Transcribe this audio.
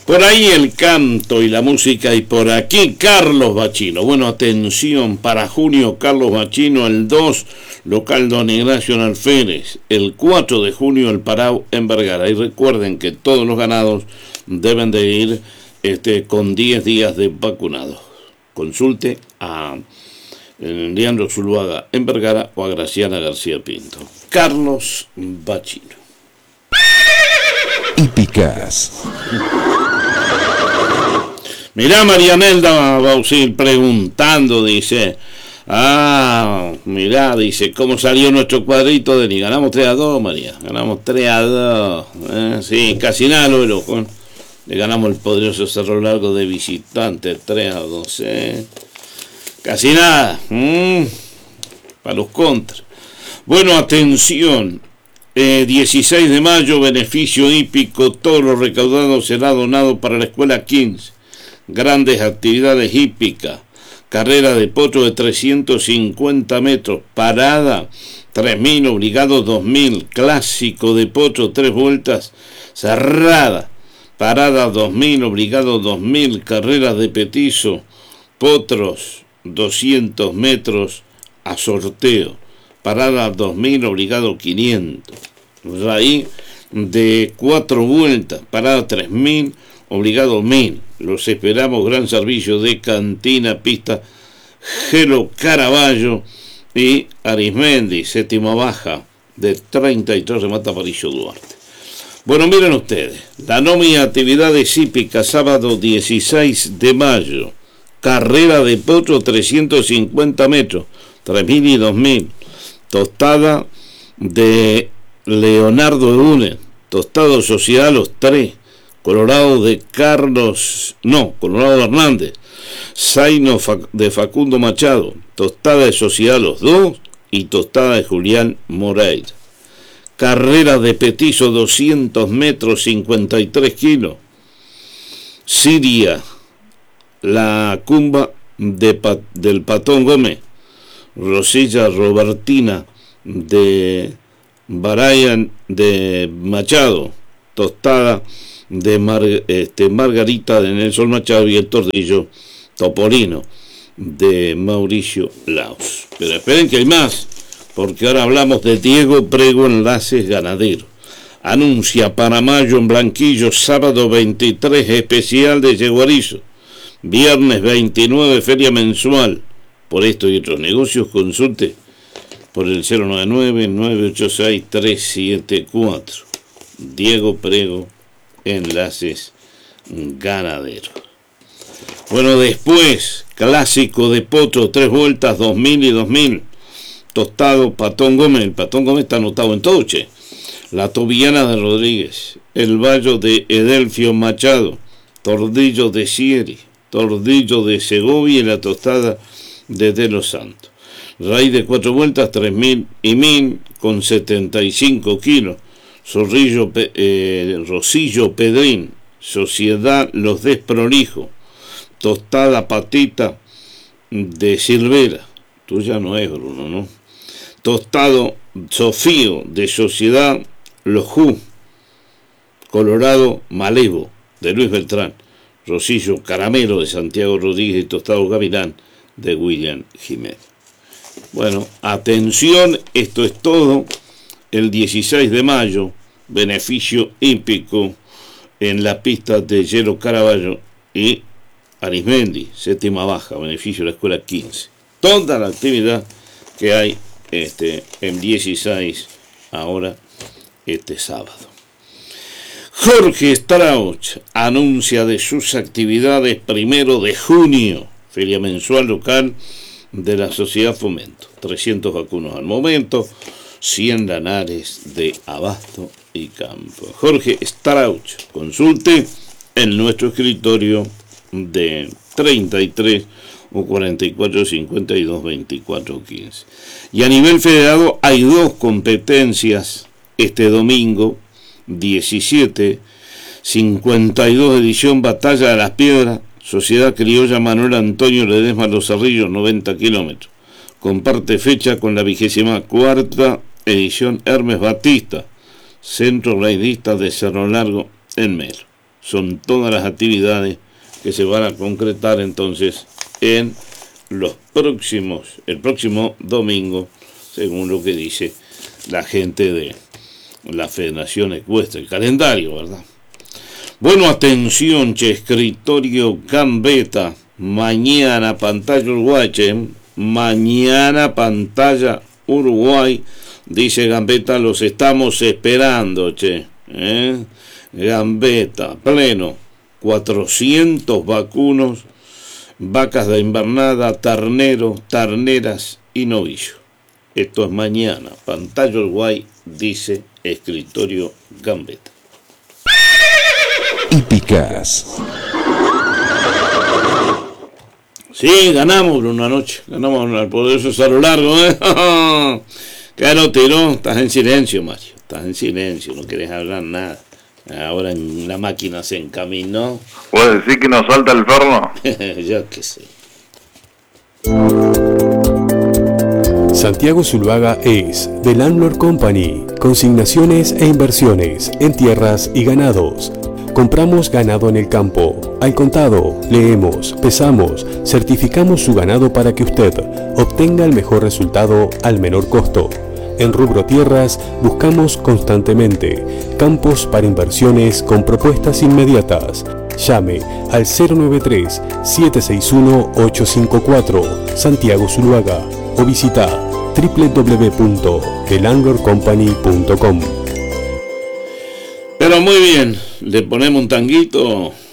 Por ahí el canto y la música, y por aquí Carlos Bachino. Bueno, atención, para junio Carlos Bachino, el 2, local Don Ignacio Alférez, el 4 de junio el Parao en Vergara. Y recuerden que todos los ganados deben de ir con 10 días de vacunados. Consulte a Leandro Zuluaga en Vergara o a Graciana García Pinto. Carlos Bachino. Hípicas. Mirá, Marianelda Bausil preguntando, dice, mirá, dice, ¿cómo salió nuestro cuadrito de ni? Ganamos 3-2, María, ganamos 3-2, sí, casi nada lo loco. Le ganamos el poderoso Cerro Largo de visitante 3-2, casi nada, para los contras. Bueno, atención, 16 de mayo, beneficio hípico, todo lo recaudado será donado para la escuela 15. Grandes actividades hípicas, carrera de potro de 350 metros, parada 3.000, obligado 2.000, clásico de potro 3 vueltas, cerrada, parada 2.000, obligado 2.000, carreras de petizo, potros 200 metros a sorteo, parada 2.000, obligado 500, raíz de 4 vueltas, parada 3.000, obligado 1.000. Los esperamos, gran servicio de cantina, pista, Gelo Caraballo y Arismendi, séptima baja de 33, remata Parillo Duarte. Bueno, miren ustedes, la nómina actividades hípicas, sábado 16 de mayo, carrera de potro 350 metros, 3.000 y 2.000, tostada de Leonardo Eune, tostado Sociedad Los 3, Colorado de Colorado Hernández, Zaino de Facundo Machado, tostada de Sociedad Los 2 y tostada de Julián Moreira. Carrera de petizo 200 metros, 53 kilos. Siria, la cumba del Patón Gómez. Rosilla Robertina de Brian de Machado, tostada de Margarita de Nelson Machado, y el tordillo Topolino de Mauricio Laus. Pero esperen que hay más, porque ahora hablamos de Diego Prego Enlaces Ganaderos. Anuncia para mayo en Blanquillo, sábado 23 especial de Yeguarizo, viernes 29 feria mensual. Por esto y otros negocios consulte por el 099-986-374. Diego Prego Enlaces Ganaderos. Bueno, después, clásico de potro, 3 vueltas, 2.000 y 2.000. Tostado Patón Gómez. El Patón Gómez está anotado en Toche. La Tobillana de Rodríguez. El Vallo de Edelfio Machado. Tordillo de Sieri. Tordillo de Segovia y la tostada de Los Santos. Raíz de 4 vueltas, 3.000 y 1.000 con 75 kilos. Rosillo Pedrín, Sociedad Los Desprolijos, tostada Patita de Silvera, tuya no es, Bruno, ¿no? Tostado Sofío de Sociedad Los Ju, Colorado Malevo de Luis Beltrán, Rosillo Caramelo de Santiago Rodríguez y tostado Gavilán de William Jiménez. Bueno, atención, esto es todo. El 16 de mayo, beneficio hípico en la pista de Hielo Caraballo y Arismendi, séptima baja, beneficio de la escuela 15. Toda la actividad que hay en 16 ahora, sábado. Jorge Strauch anuncia de sus actividades 1 de junio, feria mensual local de la Sociedad Fomento. 300 vacunos al momento, 100 lanares de abasto y campo. Jorge Strauch, consulte en nuestro escritorio de 33 o 44 52 24 15. Y a nivel federado hay 2 competencias este domingo 17, 52 edición Batalla de las Piedras, Sociedad Criolla Manuel Antonio Ledesma Los Cerrillos, 90 kilómetros. Comparte fecha con la 24ª edición Hermes Batista, Centro Raidista de Cerro Largo en Melo. son todas las actividades que se van a concretar entonces en el próximo domingo, según lo que dice la gente de la Federación Ecuestre, el calendario, ¿verdad? Bueno, atención, escritorio Gambetta, mañana pantalla Uruguay, mañana pantalla Uruguay, dice Gambetta, los estamos esperando, Gambetta, pleno, 400 vacunos, vacas de invernada, terneros, terneras y novillos. Esto es mañana, pantalla Uruguay, dice escritorio Gambetta. Hípicas. Sí, ganamos una noche, ganamos al poderoso Cerro Largo, Claro, tiró, estás en silencio, Mario, estás en silencio, no querés hablar nada. Ahora en la máquina se encaminó. ¿Puedes decir que nos salta el perno? Yo qué sé. Santiago Zuluaga es The Landlord Company, consignaciones e inversiones en tierras y ganados. Compramos ganado en el campo, al contado, leemos, pesamos, certificamos su ganado para que usted obtenga el mejor resultado al menor costo. En rubro tierras buscamos constantemente campos para inversiones con propuestas inmediatas. Llame al 093-761-854 Santiago Zuluaga o visita www.thelandlordcompany.com. Pero muy bien, le ponemos un tanguito.